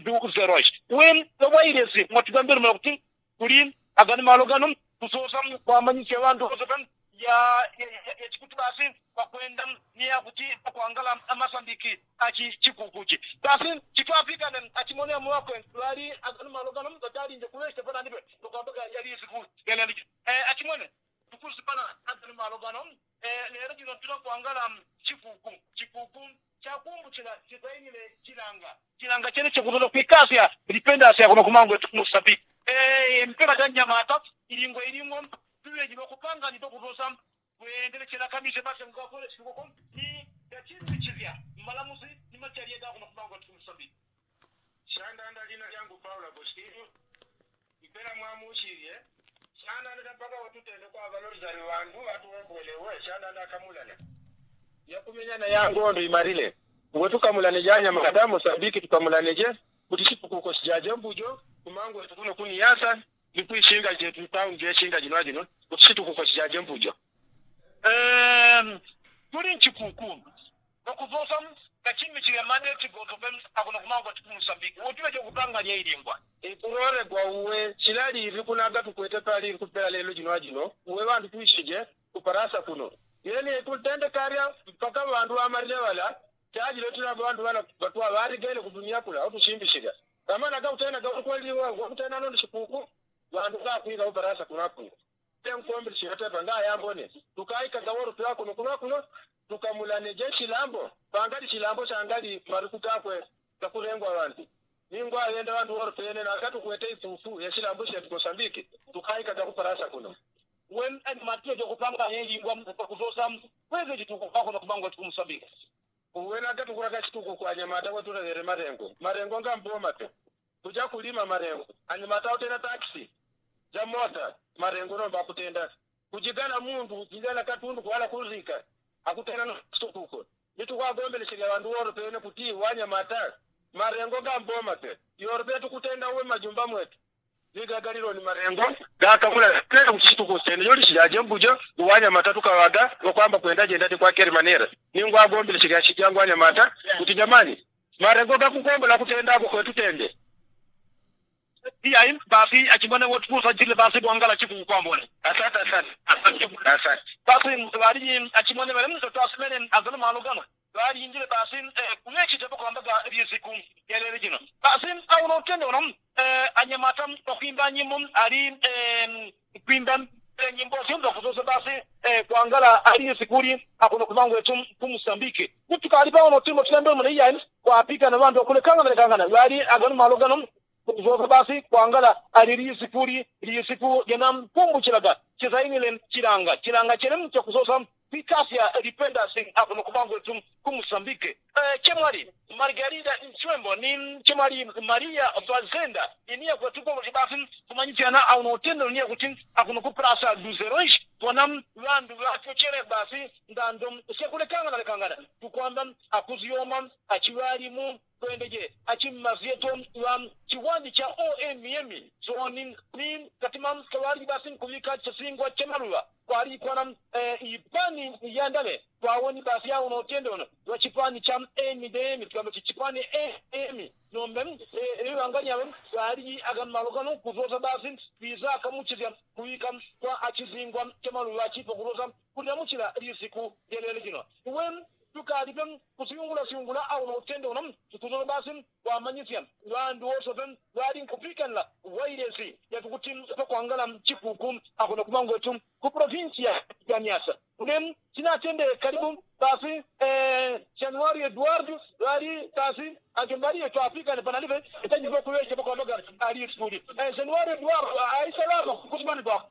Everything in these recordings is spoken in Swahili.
2-0 wen the wairesi mwatugambira mwakuti kuli agani malogano kusosa kwa manyike wantu ozopen ya chikuti basi bakwenda niya kuti kwangala amasambiki achi chikukuchi basi chitwapika na achimone mwako lari agani malogano mtali nje kulesha pana ndibe tukambaga yali siku yale achimone tukusipana agani malogano lero jino tuno kwangala chikuku chakumbuchira chizainile chilanga chene chekuzola kwikasya dependence ya kuna kumango tumusabiki mpera tanyamata ilingo tuwe jino kupanga nito kuzosa kuendele chela kamise basi mkakole sikoko ni yachini chizia malamuzi ni macharia da kuna kumango tumusabiki shanda ndalina yangu Paula Bosquillo mpera mwamushiriye shanda ndapaka watutende kwa valorizari wandu watu wakuelewe shanda ndakamulana yakumenyana yangu ndo imarile wetukamulane janya makadamu sabiki tukamulaneje kutishipu kuko sijaje mbujo kumango tukuno kuni yasa nikuishinga je tutau je shinga jinwaji no kutishitu kuko sijaje mbujo turi nchikuku nokuvosa kachimi chile mandate gotoben akuna kumango tukumusabiki wotiwe je kupanga nye ilingwa kurore kwa uwe chilali hivi kuna agatu kuete pali kupela lelo jinwaji no uwe wandu tuishije kuparasa kuno yene tutende karya mpaka wandu amarile wala chaji letu na bantu wala batwa bari gele kudunia kula au tushimbishira kama naga utena ga kweli wangu utena no ndishipuku bantu ka kuiga ubarasa kunapo tem kombe shirata banga yambone tukaika gaworo twako kuno tukamulane jeshi lambo bangali shilambo changali marukuta kwe takurengwa abantu ningwa yenda bantu woro tene na katu kuete isusu ya shilambo shetu Mozambique tukaika ga ubarasa kuno when and matete kupanga yeli ngwa kuzosa kweze jitukako na kubango tukumsabika uwena katu kuraka chituko kwa nyamata wetu na marengo ngamboma te kuja kulima marengo anyamata utena taxi ja mota marengo no bakutenda kujigana mundu kujigana katundu kwala kuzika akutena no chituko nitu kwa gombe lishiga bandu woro pene kuti wanyamata marengo ngamboma te yorbe tukutenda uwe majumba mwetu Galiro ni marengo daka kula kile mchituko tena yoli shijaje mbujo uwanya matatu kawaga kwamba kuendaje ndati kwa keri manera ningwa gombe shiga shijangu anya mata kuti jamani marengo gakukombo la kutenda ko kwetu tende iya basi achibone wotukusa jile basi bwangala chiku kwambone asante basi mtwari achibone bale mtoto asimene azana malugano bari injile basi kunechi tepo kwambaga risiku yele jino basi au no tende onam anyamata okimba nyimum ari kwimba nyimbo simba kuzosa basi kwangala ari sikuri akuno kumango yetu kumusambike kutukalipa ono timo tulembe mu iya kwa apika na bantu kangana bari agano malugano kuzosa basi kwangala ari sikuri risiku yanam kumbuchiraga chizainile chiranga chelemu cha kuzosa Pikasia dependence akuno kubango yetu kumusambike chemwali Margarida Nchwembo ni chemwali Maria Fazenda inia kwa tuko basi kumanyiana au notendo nia kuti akuno kuprasa 2-0 tonam wandu wakochere basi ndando sekulekangana tukwamba akuziyoma achiwali mu kwendeje achimazieto wa chiwandi cha OMM so ni katimam kawali basi kulika chasingwa chemarua kwali kwana ipani yandale kwawoni basi yao notendo no wachipani cha MDM tukamba chipani no mbem anganya kwali agamalogano kuzoza basi biza kamuchizya kuika kwa achizingwa chemarua chipo kuzoza kunyamuchira risiku yelele jino when tukadipem kusiyungula au notendo nam tukuzo basi kwa manyisia wandu osofen wadi kupikanla wairesi ya tukutim kwangala chikuku akona kumango yetu ku provincia ya Niassa unem sinatende karibu basi Januari Eduardo wadi basi akembari yetu Afrika ne panalive etajibo kuweje kwa ndoga ali expudi Januari Eduardo aisalama kusmani ba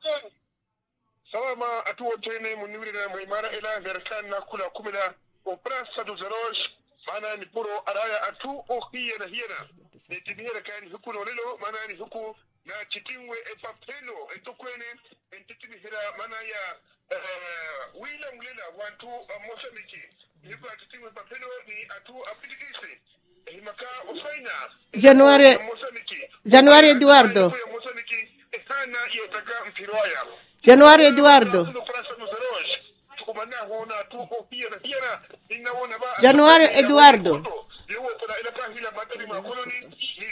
salama atuotene munibira mwimara ila verkana kula kumila Oprasa 2-0 maana ni puro araya atu ohiya na hiena ni tibihera kani huku nolilo maana ni huku na chitingwe epapelo etukwene entitibihera maana ya William Lela wantu Mozambique nipo chitingwe epapelo ni atu apitikise himaka ofaina Januari Eduardo Januari Eduardo Januari Eduardo